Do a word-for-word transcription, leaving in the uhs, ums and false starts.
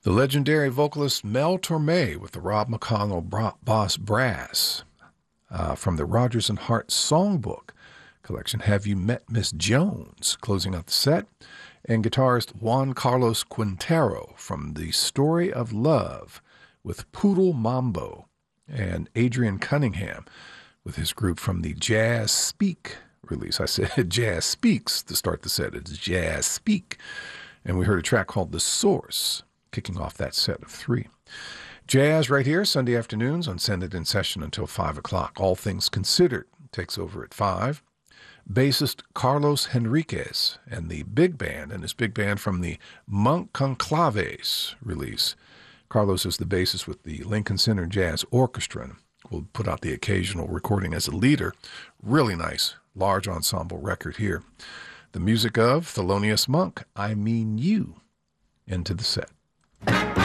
The legendary vocalist Mel Torme with the Rob McConnell Bra- Boss Brass uh, from the Rodgers and Hart Songbook collection, Have You Met Miss Jones, closing out the set, and guitarist Juan Carlos Quintero from The Story of Love with Poodle Mambo, and Adrian Cunningham with his group from the Jazz Speak release. I said Jazz Speaks to start the set. It's Jazz Speak. And we heard a track called The Source, kicking off that set of three. Jazz right here, Sunday afternoons on Send It In Session until five o'clock. All Things Considered takes over at five. Bassist Carlos Henriquez and the big band, and his big band from the Monk Conclaves release. Carlos is the bassist with the Lincoln Center Jazz Orchestra. We'll put out the occasional recording as a leader. Really nice, large ensemble record here. The music of Thelonious Monk, I Mean You, into the set.